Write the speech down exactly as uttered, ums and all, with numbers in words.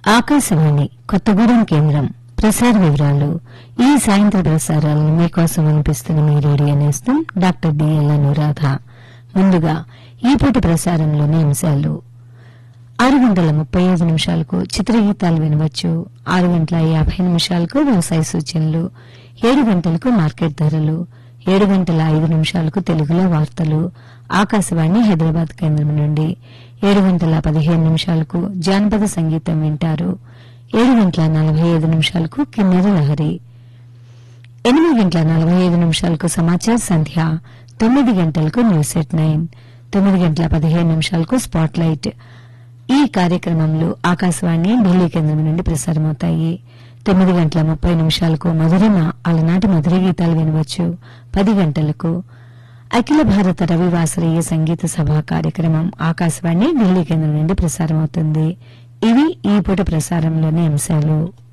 ఆకాశవాణి కొత్తగూడెం కేంద్రం ప్రసార వివరాలు. ఈ సాయంత్ర ప్రసారాలను మీకోసం అనిపిస్తున్న మీ రేడియో నేస్తం డాక్టర్ డిఎల్ అనురాధ. ముందుగా ఈ పూట ప్రసారంలోని అంశాలు. ఆరు గంటల ముప్పై ఐదు నిమిషాలకు చిత్రగీతాలు వినవచ్చు. ఆరు గంటల యాభై నిమిషాలకు వ్యవసాయ సూచనలు. ఏడు గంటలకు మార్కెట్ ధరలు. ఏడు గంటల ఐదు నిమిషాలకు తెలుగులో వార్తలు ఆకాశవాణి హైదరాబాద్ కేంద్రం నుండి. ఏడు గంటల పదిహేను నిమిషాలకు జానపద సంగీతం వింటారు. ఏడు గంటల నలభై ఐదు నిమిషాలకు కిన్నెర లహరి. ఎనిమిది గంటల నలభై ఐదు నిమిషాలకు సమాచార సంధ్య. తొమ్మిది గంటలకు న్యూస్ ఎట్ నైన్. తొమ్మిది గంటల పదిహేను నిమిషాలకు స్పాట్ లైట్. ఈ కార్యక్రమంలో ఆకాశవాణి ఢిల్లీ కేంద్రం నుండి ప్రసారమవుతాయి. తొమ్మిది గంటల ముప్పై నిమిషాలకు మధురమ అలనాటి మధుర గీతాలు వినవచ్చు. పది గంటలకు అఖిల భారత రవివాసరీయ సంగీత సభ కార్యక్రమం ఆకాశవాణి ఢిల్లీ కేంద్రం నుండి ప్రసారమవుతుంది. ఇవి ఈ పూట ప్రసారంలోని అంశాలు.